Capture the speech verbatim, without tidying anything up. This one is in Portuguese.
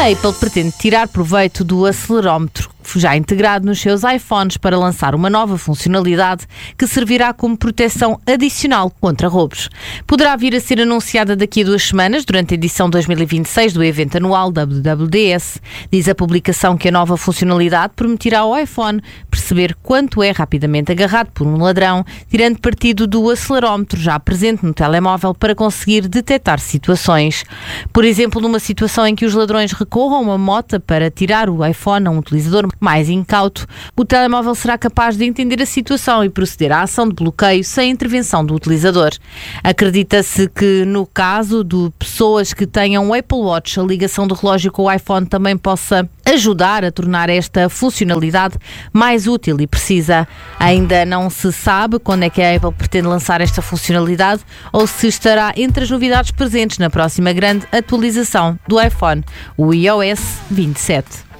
A Apple pretende tirar proveito do acelerómetro já integrado nos seus iPhones para lançar uma nova funcionalidade que servirá como proteção adicional contra roubos. Poderá vir a ser anunciada daqui a duas semanas, durante a edição dois mil e vinte e seis do evento anual W W D S. Diz a publicação que a nova funcionalidade permitirá ao iPhone perceber quanto é rapidamente agarrado por um ladrão, tirando partido do acelerómetro já presente no telemóvel para conseguir detectar situações. Por exemplo, numa situação em que os ladrões recorram a uma mota para tirar o iPhone a um utilizador mais incauto, o telemóvel será capaz de entender a situação e proceder à ação de bloqueio sem intervenção do utilizador. Acredita-se que, no caso de pessoas que tenham um Apple Watch, a ligação do relógio com o iPhone também possa ajudar a tornar esta funcionalidade mais útil e precisa. Ainda não se sabe quando é que a Apple pretende lançar esta funcionalidade ou se estará entre as novidades presentes na próxima grande atualização do iPhone, o i O S vinte e sete.